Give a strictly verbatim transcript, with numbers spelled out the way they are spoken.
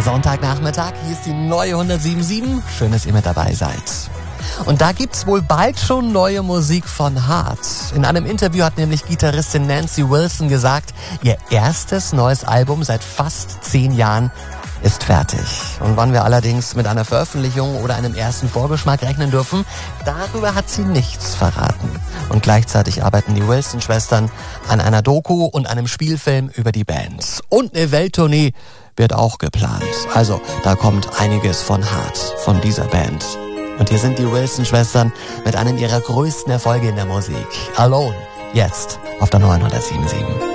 Sonntagnachmittag, hier ist die neue hundertsieben sieben. Schön, dass ihr mit dabei seid. Und da gibt's wohl bald schon neue Musik von Heart. In einem Interview hat nämlich Gitarristin Nancy Wilson gesagt, ihr erstes neues Album seit fast zehn Jahren ist fertig. Und wann wir allerdings mit einer Veröffentlichung oder einem ersten Vorgeschmack rechnen dürfen, darüber hat sie nichts verraten. Und gleichzeitig arbeiten die Wilson-Schwestern an einer Doku und einem Spielfilm über die Band. Und eine Welttournee wird auch geplant. Also, da kommt einiges von Heart, von dieser Band. Und hier sind die Wilson-Schwestern mit einem ihrer größten Erfolge in der Musik. Alone, jetzt auf der neuen hundertsieben sieben.